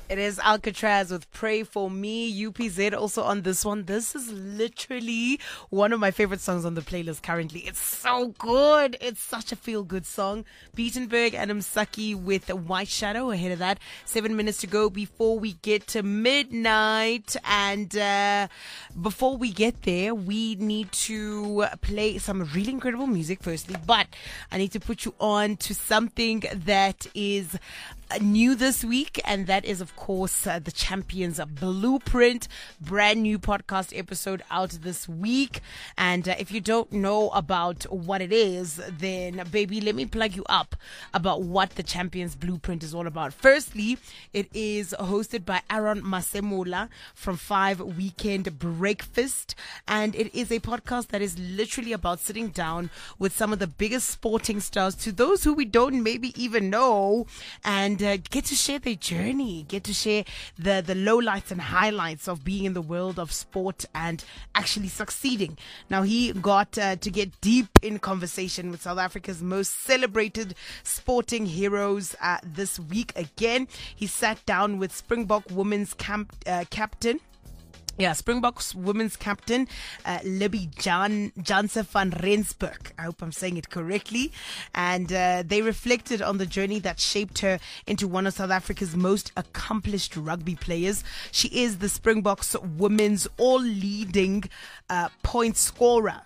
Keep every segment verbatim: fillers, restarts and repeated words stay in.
It is Alcatraz with Pray For Me. U P Z also on this one. This is literally one of my favorite songs on the playlist currently. It's so good. It's such a feel-good song. Beatenberg and Msaki with White Shadow. Ahead of that, seven minutes to go before we get to midnight. And uh, before we get there, we need to play some really incredible music firstly. But I need to put you on to something that is new this week, and that is of course uh, the Champions Blueprint, brand new podcast episode out this week. And uh, if you don't know about what it is, then baby, let me plug you up about what the Champions Blueprint is all about. Firstly, it is hosted by Aaron Masemola from Five Weekend Breakfast, and it is a podcast that is literally about sitting down with some of the biggest sporting stars, to those who we don't maybe even know, and uh, get to share their journey, get to share the, the lowlights and highlights of being in the world of sport and actually succeeding. Now, he got uh, to get deep in conversation with South Africa's most celebrated sporting heroes uh, this week again. He sat down with Springbok women's camp, uh, captain, Yeah, Springboks women's captain, uh, Libby Jan, Janse van Rensburg. I hope I'm saying it correctly. And uh, they reflected on the journey that shaped her into one of South Africa's most accomplished rugby players. She is the Springboks women's all-leading uh, point scorer.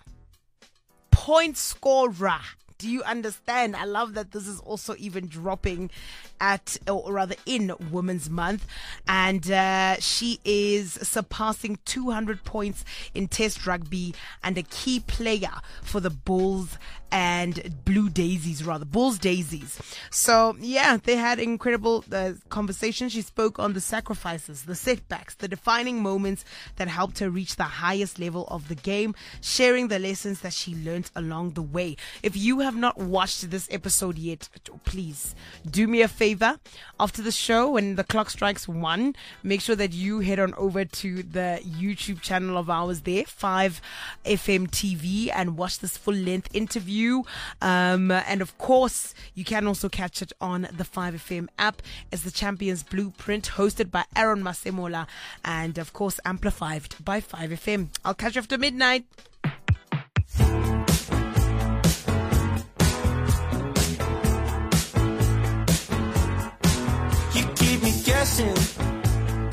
Point scorer. Do you understand? I love that this is also even dropping at, or rather in Women's Month. And uh, she is surpassing two hundred points in Test rugby and a key player for the Bulls and Blue Daisies, rather, Bulls Daisies. So, yeah, they had incredible uh, conversations. She spoke on the sacrifices, the setbacks, the defining moments that helped her reach the highest level of the game, sharing the lessons that she learned along the way. If you have not watched this episode yet, please do me a favor. After the show, when the clock strikes one, make sure that you head on over to the YouTube channel of ours there, five F M T V, and watch this full-length interview. Um, and of course, you can also catch it on the five F M app as the Champions Blueprint, hosted by Aaron Masemola, and of course amplified by five F M. I'll catch you after midnight. You keep me guessing.